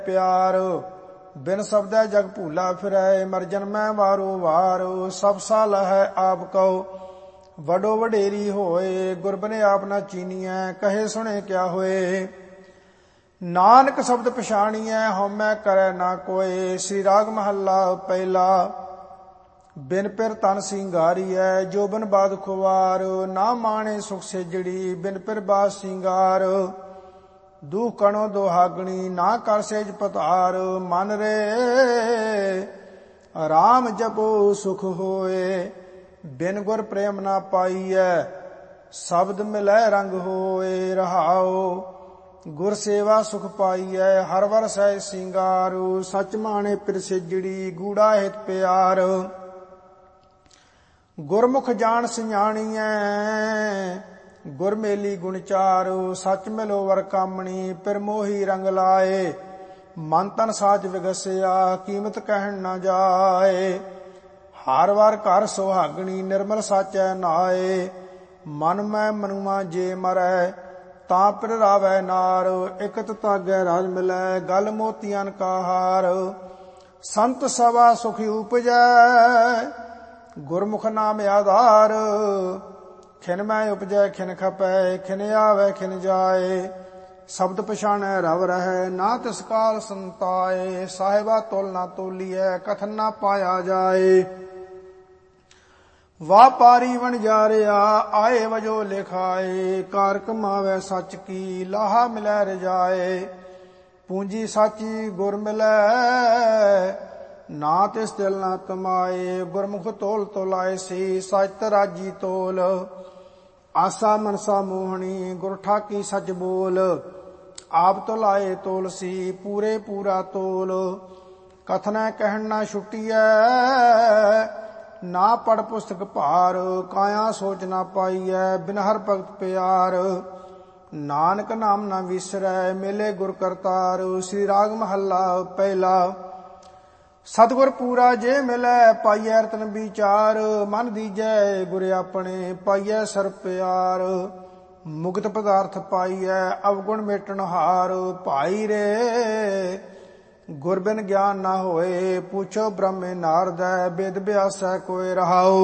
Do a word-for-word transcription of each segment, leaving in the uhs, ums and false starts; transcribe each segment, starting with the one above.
प्यार बिन शब्दै जग भूला फिरै मर जन्मै वारो वार सब साल है आप कहो वडो वडेरी होए गुरबने आप न चीनियै कहे सुने क्या होए नानक शब्द पछाणियै हउमै करै ना कोय श्री राग महला पहला बिन पिर तन सिंगारियै जो बन बाद खुवार ना माणे सुख सेजड़ी बिन पिर बाद सिंगार दुख कणो दोहागणी ना कर सेज पतार मन रे राम जपो सुख होए बिन गुर प्रेम ना पाईयै शब्द मिलै रंग होए रहाओ गुर सेवा सुख पाईयै हर वर सह सिंगार सच माणे पिर सेजड़ी गूढ़ा हित प्यार गुरमुख जान सियाणियै गुर मेली गुण चारो सच मिलो वर कामणी पिर मोही रंग लाए मन तन साच विगसिया कीमत कहन न जाए हार वार घर सुहागणी निर्मल साचै नाए मन मैं मनुआ जे मरै तां पिर रावै नार इकत तागै राज मिलै गल मोतियन का हार संत सभा सुखी उपजै गुरमुख नाम आधार खिन मैं उपजै खिन खपै खिन आवे खिन जाए शब्द पछाणै रव रहै ना तिस काल संताए साहिबा तोल ना तोलिए कथन ना पाया जाए वापारी बन जा रिया आए वजो लिखाए कार कमावे सच की लाहा मिलै रजाए पूंजी साची गुर मिलै ना तिस दिल ना तमाए गुरमुख तोल तोलाए सी सच राजी तोल आसा मनसा मोहनी गुर ठाकी सच बोल आप तोलाए तोल सी पूरे पूरा तोल कथन कहन ना छुटियै ना पढ़ पुस्तक भार काया सोच ना पाईयै बिन हर भगत प्यार नानक नाम ना विसरै मिले गुर करतार श्री राग महला पहला सतगुर पूरा जे मिलै पाईयै रतन विचार मन दीजै गुर अपने पाईयै सर प्यार मुक्त पदार्थ पाईयै अवगुण मेटन हार भाई रे गुर बिन ज्ञान ना होए पूछो ब्रह्मे नारद वेद व्यासै कोय रहाओ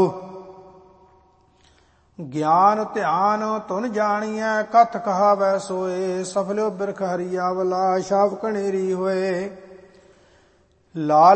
ज्ञान ध्यान तुन जानियै कथ कहावै सोए सफलो बिरख हरिया वला शाव कनेरी होए लाल